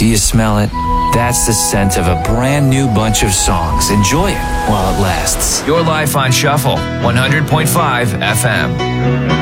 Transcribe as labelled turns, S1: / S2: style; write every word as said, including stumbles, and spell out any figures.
S1: Do you smell it? That's the scent of a brand new bunch of songs. Enjoy it while it lasts. Your life on Shuffle, one hundred point five F M.